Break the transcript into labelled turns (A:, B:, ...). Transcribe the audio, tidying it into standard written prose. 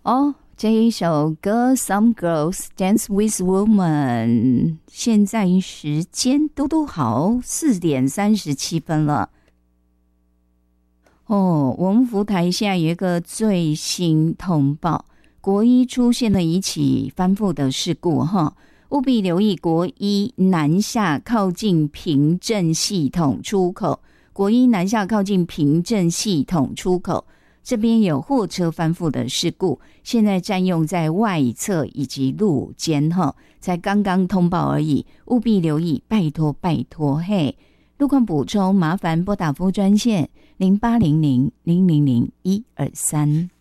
A: 哦，这一首歌《Some Girls Dance with Women》，现在时间都好4:37了。哦，我们福台现在有一个最新通报，国一出现了一起翻覆的事故哈，务必留意国一南下靠近平镇系统出口。国一南下靠近平镇系统出口，这边有货车翻覆的事故，现在占用在外侧以及路肩哈，才刚刚通报而已，务必留意，拜托拜托嘿！路况补充，麻烦拨打服务专线0800000123。